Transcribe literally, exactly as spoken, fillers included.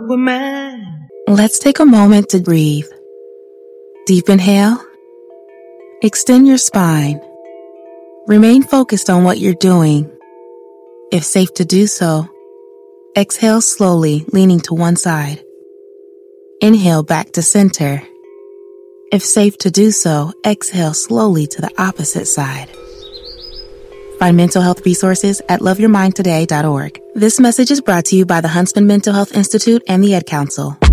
were mine. Let's take a moment to breathe. Deep inhale. Extend your spine. Remain focused on what you're doing. If safe to do so, exhale slowly, leaning to one side. Inhale back to center. If safe to do so, exhale slowly to the opposite side. Find mental health resources at love your mind today dot org. This message is brought to you by the Huntsman Mental Health Institute and the Ad Council.